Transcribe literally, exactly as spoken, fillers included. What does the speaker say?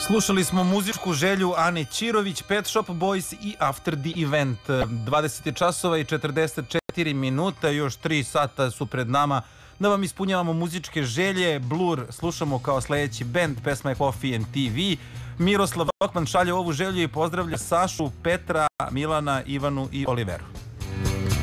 Slušali smo muzičku želju Ane Ćirović, Pet Shop Boys i After the Event. dvadeset je časova i četrdeset četiri minuta, još tri sata su pred nama da vam ispunjavamo muzičke želje. Blur slušamo kao sledeći bend, pesma je Coffee and T V. Miroslav Rokman šalje ovu želju i pozdravlja Sašu, Petra, Milana, Ivanu i Oliveru.